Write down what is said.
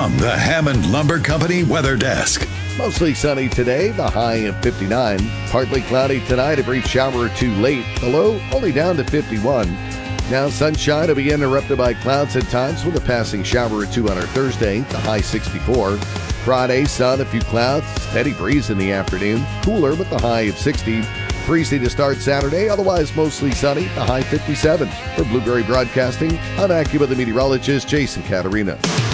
From the Hammond Lumber Company Weather Desk. Mostly sunny today, the high of 59. Partly cloudy tonight, a brief shower or two late. The low only down to 51. Now sunshine will be interrupted by clouds at times with a passing shower or two on our Thursday, the high 64. Friday, sun, a few clouds, steady breeze in the afternoon. Cooler with the high of 60. Breezy to start Saturday, otherwise mostly sunny, the high 57. For Blueberry Broadcasting, I'm AccuWeather meteorologist Jason Caterina.